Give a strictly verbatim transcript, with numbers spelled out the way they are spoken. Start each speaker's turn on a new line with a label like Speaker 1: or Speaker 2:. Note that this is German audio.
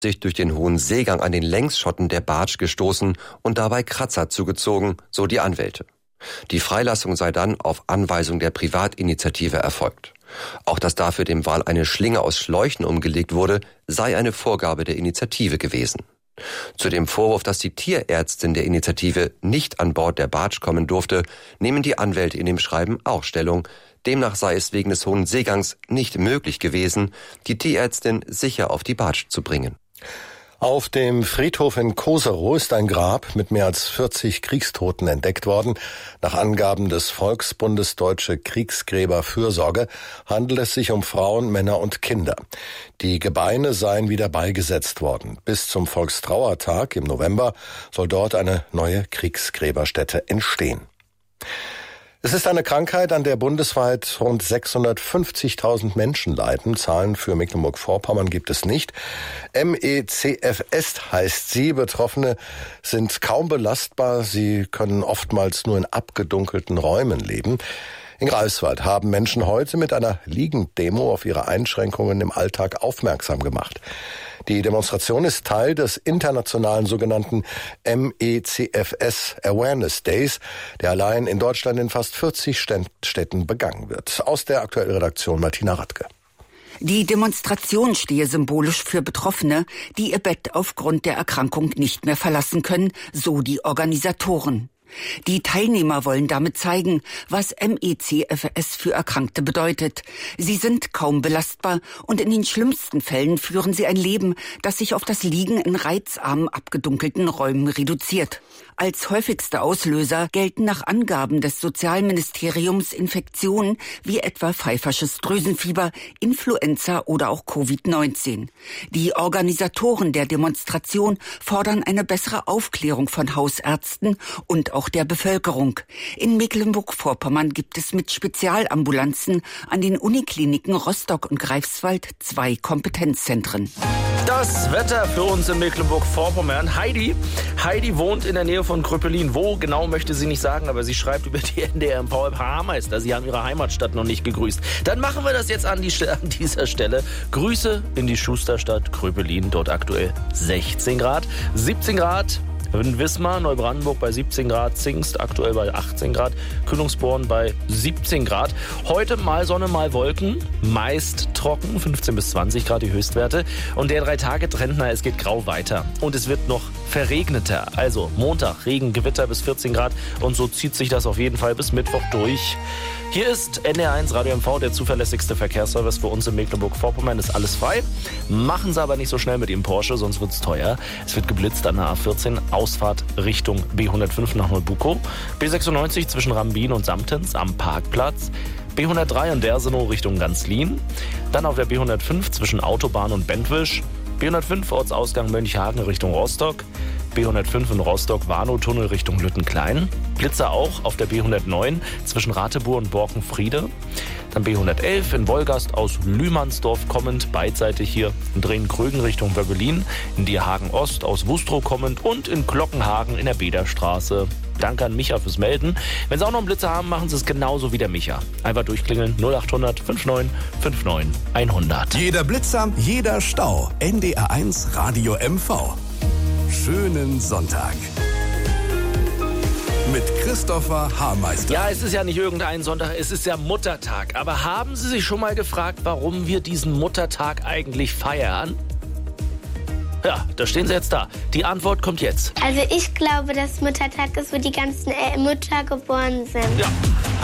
Speaker 1: sich durch den hohen Seegang an den Längsschotten der Barge gestoßen und dabei Kratzer zugezogen, so die Anwälte. Die Freilassung sei dann auf Anweisung der Privatinitiative erfolgt. Auch dass dafür dem Wal eine Schlinge aus Schläuchen umgelegt wurde, sei eine Vorgabe der Initiative gewesen. Zu dem Vorwurf, dass die Tierärztin der Initiative nicht an Bord der Barge kommen durfte, nehmen die Anwälte in dem Schreiben auch Stellung. Demnach sei es wegen des hohen Seegangs nicht möglich gewesen, die Tierärztin sicher auf die Barge zu bringen.
Speaker 2: Auf dem Friedhof in Koserow ist ein Grab mit mehr als vierzig Kriegstoten entdeckt worden. Nach Angaben des Volksbundes Deutsche Kriegsgräberfürsorge handelt es sich um Frauen, Männer und Kinder. Die Gebeine seien wieder beigesetzt worden. Bis zum Volkstrauertag im November soll dort eine neue Kriegsgräberstätte entstehen. Es ist eine Krankheit, an der bundesweit rund sechshundertfünfzigtausend Menschen leiden. Zahlen für Mecklenburg-Vorpommern gibt es nicht. M E C F S heißt sie. Betroffene sind kaum belastbar. Sie können oftmals nur in abgedunkelten Räumen leben. In Greifswald haben Menschen heute mit einer Liegenddemo auf ihre Einschränkungen im Alltag aufmerksam gemacht. Die Demonstration ist Teil des internationalen sogenannten M E C F S Awareness Days, der allein in Deutschland in fast vierzig Städten begangen wird. Aus der aktuellen Redaktion Martina Radke.
Speaker 3: Die Demonstration stehe symbolisch für Betroffene, die ihr Bett aufgrund der Erkrankung nicht mehr verlassen können, so die Organisatoren. Die Teilnehmer wollen damit zeigen, was M E C F S für Erkrankte bedeutet. Sie sind kaum belastbar und in den schlimmsten Fällen führen sie ein Leben, das sich auf das Liegen in reizarmen, abgedunkelten Räumen reduziert. Als häufigste Auslöser gelten nach Angaben des Sozialministeriums Infektionen wie etwa pfeifersches Drüsenfieber, Influenza oder auch Covid neunzehn. Die Organisatoren der Demonstration fordern eine bessere Aufklärung von Hausärzten und auch der Bevölkerung. In Mecklenburg-Vorpommern gibt es mit Spezialambulanzen an den Unikliniken Rostock und Greifswald zwei Kompetenzzentren.
Speaker 4: Das Wetter für uns in Mecklenburg-Vorpommern. Heidi, Heidi wohnt in der Nähe von Kröpelin. Wo genau möchte sie nicht sagen, aber sie schreibt über die N D R M V Herr Hameister. Sie haben ihre Heimatstadt noch nicht gegrüßt. Dann machen wir das jetzt an, die, an dieser Stelle. Grüße in die Schusterstadt Kröpelin. Dort aktuell sechzehn Grad, siebzehn Grad. In Wismar, Neubrandenburg bei siebzehn Grad, Zingst aktuell bei achtzehn Grad, Kühlungsborn bei siebzehn Grad. Heute mal Sonne, mal Wolken, meist trocken, fünfzehn bis zwanzig Grad die Höchstwerte. Und der Drei-Tage-Trend, na, es geht grau weiter. Und es wird noch verregneter. Also Montag, Regen, Gewitter bis vierzehn Grad. Und so zieht sich das auf jeden Fall bis Mittwoch durch. Hier ist N D R eins Radio M V, der zuverlässigste Verkehrsservice für uns in Mecklenburg-Vorpommern. Ist alles frei. Machen Sie aber nicht so schnell mit Ihrem Porsche, sonst wird's teuer. Es wird geblitzt an der A vierzehn, Ausfahrt Richtung B hundertfünf nach Neubukow. B sechsundneunzig zwischen Rambin und Samtens am Parkplatz. B hundertdrei in Dersenow Richtung Ganzlin. Dann auf der B hundertfünf zwischen Autobahn und Bentwisch. B hundertfünf Ortsausgang Mönchhagen Richtung Rostock. B hundertfünf in Rostock Warnow-Tunnel Richtung Lüttenklein. Blitzer auch auf der B hundertneun zwischen Rateburg und Borkenfriede. Dann B hundertelf in Wolgast aus Lühmannsdorf kommend, beidseitig hier in Drehen-Krögen Richtung Wöggelin. In Dierhagen-Ost aus Wustrow kommend und in Glockenhagen in der Bederstraße. Danke an Micha fürs Melden. Wenn Sie auch noch einen Blitzer haben, machen Sie es genauso wie der Micha. Einfach durchklingeln null achthundert neunundfünfzig neunundfünfzig hundert.
Speaker 5: Jeder Blitzer, jeder Stau. N D R eins Radio M V. Schönen Sonntag. Mit Christopher Hameister.
Speaker 4: Ja, es ist ja nicht irgendein Sonntag, es ist ja Muttertag. Aber haben Sie sich schon mal gefragt, warum wir diesen Muttertag eigentlich feiern? Ja, da stehen Sie jetzt da. Die Antwort kommt jetzt.
Speaker 6: Also ich glaube, dass Muttertag ist, wo die ganzen äh, Mütter geboren sind.
Speaker 4: Ja.